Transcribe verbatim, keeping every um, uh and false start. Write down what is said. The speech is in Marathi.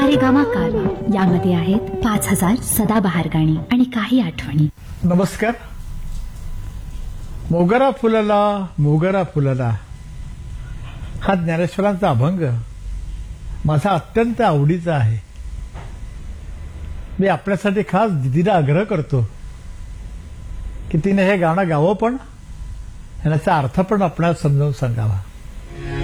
सारेगामा कारवा यामध्ये आहेत पाच हजार सदाबहार गाणी आणि काही आठवणी. नमस्कार. मोगरा फुलला मोगरा फुलला हा ज्ञानेश्वरांचा अभंग माझा अत्यंत आवडीचा आहे. मी आपल्यासाठी खास दिदीला आग्रह करतो की तिने हे गाणं गावं पण याचा अर्थ पण आपल्याला समजावून सांगावा.